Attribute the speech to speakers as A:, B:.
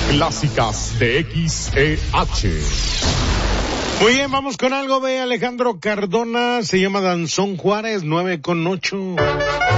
A: clásicas de XEH.
B: Muy bien, vamos con algo de Alejandro Cardona, se llama Danzón Juárez, 9:08.